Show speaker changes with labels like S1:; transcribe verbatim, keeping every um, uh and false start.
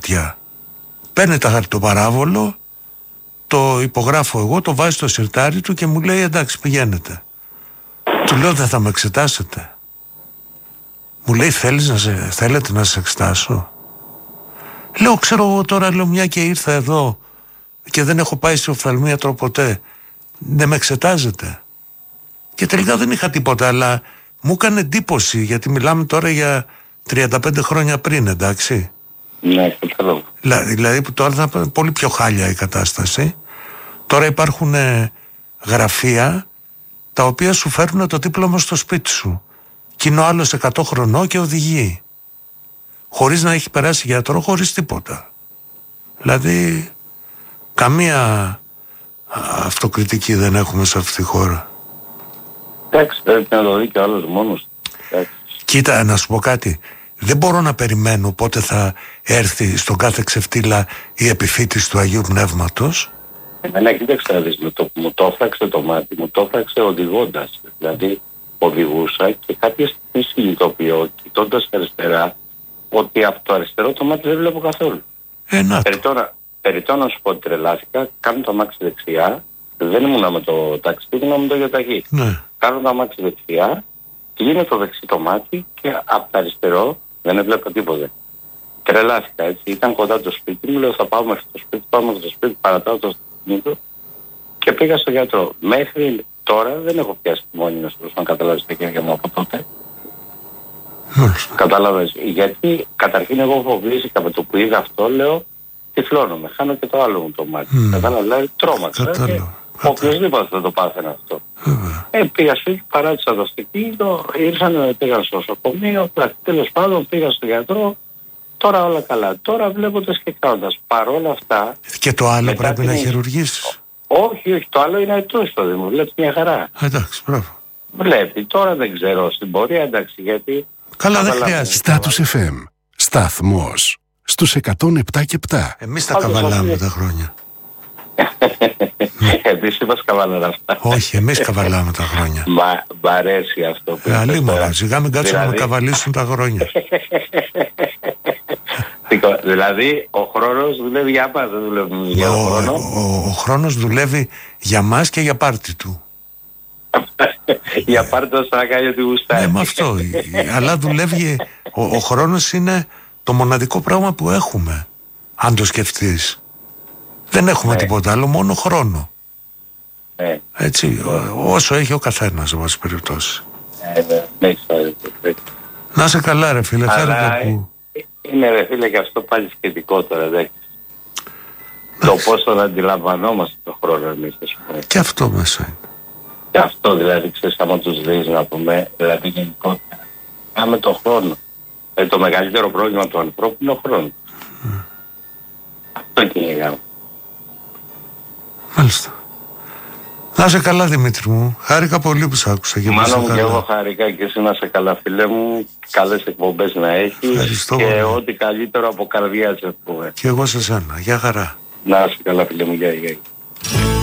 S1: σπίτια. Παίρνει τα, το παράβολο, το υπογράφω εγώ, το βάζει στο σιρτάρι του και μου λέει εντάξει πηγαίνετε. Του λέω δεν θα με εξετάσετε? Μου λέει θέλεις να σε, θέλετε να σε εξετάσω? Λέω ξέρω εγώ τώρα, λέω μια και ήρθα εδώ και δεν έχω πάει σε οφθαλμίατρο ποτέ, δεν με εξετάζετε? Και τελικά δεν είχα τίποτα, αλλά μου έκανε εντύπωση, γιατί μιλάμε τώρα για τριάντα πέντε χρόνια πριν, εντάξει.
S2: Ναι, καταλαβαίνω.
S1: Δηλαδή που τώρα θα είναι πολύ πιο χάλια η κατάσταση. Τώρα υπάρχουν ε, γραφεία τα οποία σου φέρνουν το δίπλωμα στο σπίτι σου. Και είναι ο άλλος εκατό χρονών και οδηγεί. Χωρίς να έχει περάσει γιατρό, χωρίς τίποτα. Δηλαδή καμία αυτοκριτική δεν έχουμε σε αυτή τη χώρα.
S2: Εντάξει, πρέπει να το δει και ο άλλος μόνος. Εντάξει.
S1: Κοίτα, να σου πω κάτι. Δεν μπορώ να περιμένω πότε θα έρθει στον κάθε ξεφτύλα η επιφύτηση του Αγίου Πνεύματος.
S2: Εμένα κοίταξε να δεις, μου το, μου το έφραξε το μάτι, μου το έφραξε οδηγώντας. Δηλαδή οδηγούσα και κάποια στιγμή συνειδητοποιώ, κοιτώντας αριστερά, ότι από το αριστερό το μάτι δεν βλέπω καθόλου.
S1: Ε, να το.
S2: Περιττό να σου πω ότι τρελάθηκα, κάνω το αμάξι δεξιά, δεν ήμουνα με το ταξί, ήμουνα με το γιοταχή.
S1: Ναι.
S2: Κάνω το αμάξι δεξιά, κλείνω το δεξί το μάτι και από το αριστερό δεν έβλεπα τίποτα. Τρελάθηκα έτσι, ήταν κοντά το σπίτι μου, λέω θα πάω μέχρι το σπίτι, πάω μέχρι το σπίτι, παρατάω το αυτοκίνητο και πήγα στο γιατρό. Μέχρι τώρα δεν έχω πιάσει τη μόνη να σου να καταλάβεις τα χέρια μου από τότε. Κατάλαβες, γιατί καταρχήν εγώ φοβήθηκα με το που είδα αυτό, λέω τυφλώνομαι, χάνω και το άλλο μου το μάτι. Mm. Κατάλαβα, δηλαδή τρόμαξα. Οποιοςδήποτε θα το πάθαινε αυτό. Mm. Ε, πήγα σπίτι, παράτησα το αυτοκίνητο, ήρθαν, πήγαν στο νοσοκομείο, τέλος πάντων πήγα στο γιατρό. Τώρα όλα καλά. Τώρα βλέποντας και κάνοντας. Παρόλα αυτά.
S1: Και το άλλο πρέπει να χειρουργήσεις.
S2: Όχι, όχι. Το άλλο είναι αιτός το Δήμο. Βλέπει μια χαρά.
S1: Εντάξει, μπράβο.
S2: Βλέπει. Τώρα δεν ξέρω στην πορεία, εντάξει, γιατί.
S1: Καλά, δεν χρειάζεται.
S3: Status εφ εμ. Σταθμός. Στους εκατόν επτά και επτά.
S1: Εμείς τα καβαλάμε τα χρόνια.
S2: Εμείς είμαστε καβαλάμε αυτά.
S1: Όχι, εμείς καβαλάμε τα χρόνια.
S2: Μα μ' αρέσει αυτό που.
S1: Αλλή μου αρέσει. Σιγά μην κάτσουμε να καβαλήσουν τα χρόνια.
S2: Δηλαδή ο χρόνος δουλεύει για μας, δεν δουλεύει για τον χρόνο.
S1: Ο, ο, ο χρόνος δουλεύει για μας και για πάρτι του.
S2: Για πάρτι του θα κάνει ό,τι γουστάρει.
S1: Ναι, με αυτό. Αλλά δουλεύει. Ο, ο χρόνος είναι το μοναδικό πράγμα που έχουμε. Αν το σκεφτείς. Δεν έχουμε ναι. τίποτα άλλο, μόνο χρόνο.
S2: Ναι.
S1: Έτσι, ό, όσο έχει ο καθένας, εν πάση περιπτώσει.
S2: Ναι, ναι, ναι.
S1: Να είσαι καλά, ρε φίλε.
S2: Αλλά που... είναι, ρε φίλε, και αυτό πάλι σχετικό τώρα, εντάξει. Το πώς τον αντιλαμβανόμαστε τον χρόνο εμείς, ας πούμε.
S1: Και αυτό μέσα είναι.
S2: Και αυτό δηλαδή, ξέρεις, άμα τους δεις, να πούμε, δηλαδή γενικότερα. Άμε τον χρόνο. Ε, το μεγαλύτερο πρόβλημα του ανθρώπου είναι ο χρόνος. Mm. Αυτό και είναι γάμο.
S1: Μάλιστα. Να είσαι καλά, Δημήτρη μου. Χάρηκα πολύ που σ' άκουσα.
S2: Μάνα μου και εγώ χάρηκα και εσύ να είσαι καλά, φίλε μου. Καλές εκπομπές να έχεις.
S1: Ευχαριστώ,
S2: και
S1: πολύ.
S2: Ό,τι καλύτερο από καρδιά, ας πούμε.
S1: Και εγώ σε σένα. Γεια χαρά.
S2: Να είσαι καλά, φίλε μου. Γεια, γεια.